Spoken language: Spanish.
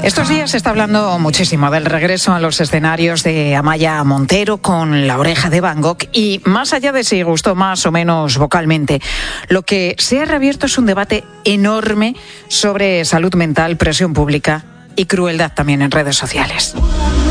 Estos días se está hablando muchísimo del regreso a los escenarios de Amaia Montero con La oreja de Van Gogh y más allá de si gustó más o menos vocalmente, lo que se ha reabierto es un debate enorme sobre salud mental, presión pública y crueldad también en redes sociales.